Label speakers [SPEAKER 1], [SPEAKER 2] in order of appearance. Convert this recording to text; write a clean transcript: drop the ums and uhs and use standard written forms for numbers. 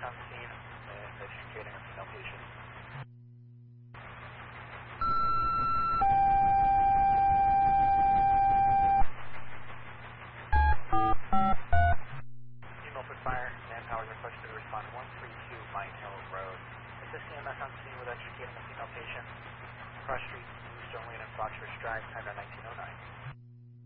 [SPEAKER 1] on scene and extricating a female patient. Female for fire, manpower requested to respond 132 Mine Hill Road. Assist EMS on scene with extricating a female patient. Cross Street, East Jolene and Foxford Drive, time 1909.